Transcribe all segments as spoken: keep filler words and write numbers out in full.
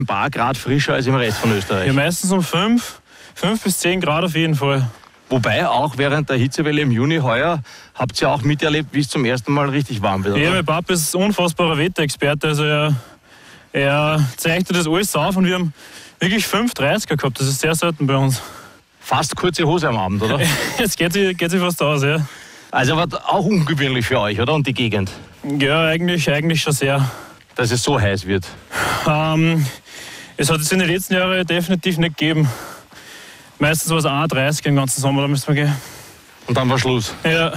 ein paar Grad frischer als im Rest von Österreich. Ja, meistens um fünf, fünf bis zehn Grad auf jeden Fall. Wobei auch während der Hitzewelle im Juni heuer habt ihr auch miterlebt, wie es zum ersten Mal richtig warm wird. Ja, oder? mein Papa ist ein unfassbarer Wetterexperte. Also er, er zeichnet das alles auf und wir haben wirklich fünf dreißiger gehabt. Das ist sehr selten bei uns. Fast kurze Hose am Abend, oder? Jetzt geht sie, geht sie fast aus, ja. Also aber auch ungewöhnlich für euch, oder? Und die Gegend, Ja, eigentlich, eigentlich schon sehr. dass es so heiß wird. Ähm, es hat es in den letzten Jahren definitiv nicht gegeben. Meistens war es einunddreißig im ganzen Sommer, da müssen wir gehen. Und dann war Schluss. Ja.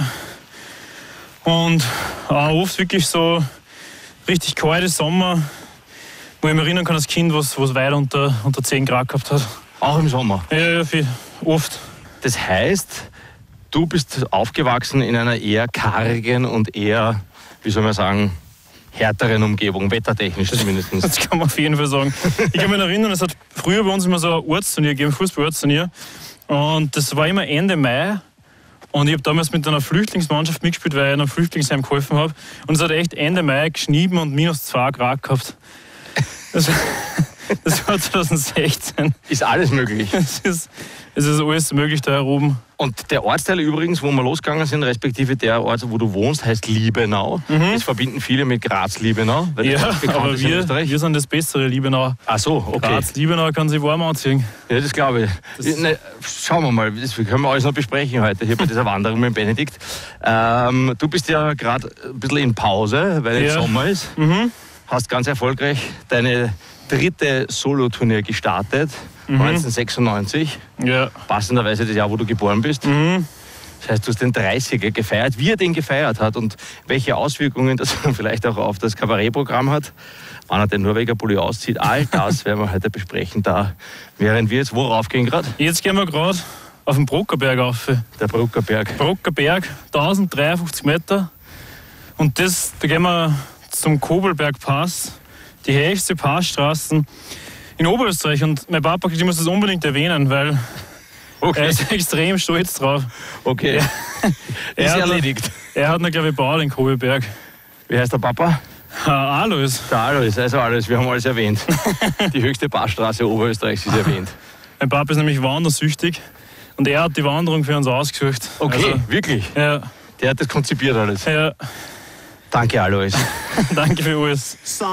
Und auch oft wirklich so richtig kalte Sommer, wo ich mich erinnern kann als Kind, was es weit unter, unter zehn Grad gehabt hat. Auch im Sommer. Ja, ja, viel, oft. Das heißt, du bist aufgewachsen in einer eher kargen und eher, wie soll man sagen, härteren Umgebung, wettertechnisch zumindest. Das kann man auf jeden Fall sagen. Ich kann mich erinnern, es hat früher bei uns immer so ein Ortsturnier gegeben, Fußball-Ortsturnier. Und das war immer Ende Mai. Und ich habe damals mit einer Flüchtlingsmannschaft mitgespielt, weil ich einem Flüchtlingsheim geholfen habe. Und es hat echt Ende Mai geschnieben und minus zwei Grad gehabt. Das, das war zwanzig sechzehn. Ist alles möglich. Es ist, es ist alles möglich da oben. Und der Ortsteil übrigens, wo wir losgegangen sind, respektive der Ort, wo du wohnst, heißt Liebenau. Mhm. Das verbinden viele mit Graz-Liebenau. weil das Ja, ganz bekannt aber ist in wir, Österreich. wir sind das bessere Liebenau. Ach so, okay. Graz-Liebenau kann sich warm anziehen. Ja, das glaube ich. Das Ne, schauen wir mal, das können wir alles noch besprechen heute hier bei dieser Wanderung mit Benedikt. Ähm, du bist ja gerade ein bisschen in Pause, weil jetzt Ja. Sommer ist. Mhm. Hast ganz erfolgreich deine dritte Solotournee gestartet, Mhm. neunzehnhundertsechsundneunzig. Ja. Passenderweise das Jahr, wo du geboren bist. Mhm. Das heißt, du hast den dreißiger gefeiert. Wie er den gefeiert hat und welche Auswirkungen das vielleicht auch auf das Kabarettprogramm hat, wann er den Norweger Pulli auszieht, all das werden wir heute besprechen. Da wären wir jetzt, worauf gehen gerade? Jetzt gehen wir gerade auf den Brockerberg rauf. Der Bruckerberg. Brockerberg, tausenddreiundfünfzig Meter. Und das, da gehen wir zum Kobelbergpass, die höchste Passstraße in Oberösterreich. Und mein Papa, ich muss das unbedingt erwähnen, weil er Okay, ist extrem stolz drauf. okay. Er Ist hat- erledigt. Er hat ihn, glaube ich, gebaut in Kobelberg. Wie heißt der Papa? Äh, Alois. Der Alois, also alles, wir haben alles erwähnt. Die höchste Passstraße Oberösterreichs ist erwähnt. Mein Papa ist nämlich wandersüchtig und er hat die Wanderung für uns ausgesucht. Okay, Also, wirklich? ja, Der hat das konzipiert alles. ja, Danke, Alois. danke für alles.